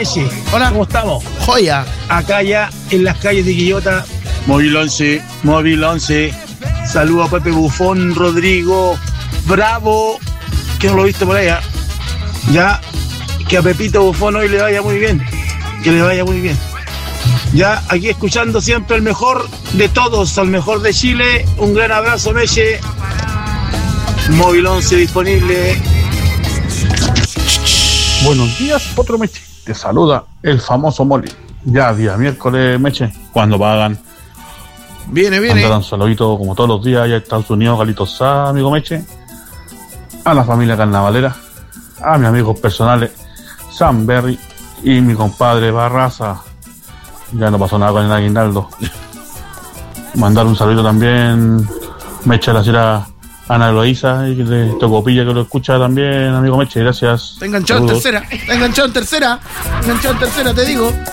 Meche. Hola. ¿Cómo estamos? Joya. Acá ya en las calles de Quillota. Móvil 11. Saludo a Pepe Bufón, Rodrigo, Bravo, que no lo viste por allá. Ya, que a Pepito Bufón hoy le vaya muy bien. Que le vaya muy bien. Ya, aquí escuchando siempre el mejor de todos, al mejor de Chile. Un gran abrazo, Meche. Móvil 11 disponible. Buenos días, otro Meche. Te saluda el famoso Moli. Ya día miércoles, Meche, cuando pagan. Viene. Mandar un saludito como todos los días allá en Estados Unidos, Galito Sá, amigo Meche. A la familia carnavalera. A mis amigos personales, Sam Berry y mi compadre Barraza. Ya no pasó nada con el aguinaldo. Mandar un saludito también, Meche, a la señora Ana Eloísa y de Tocopilla, que lo escucha también, amigo Meche, gracias. Está enganchado en tercera, te digo.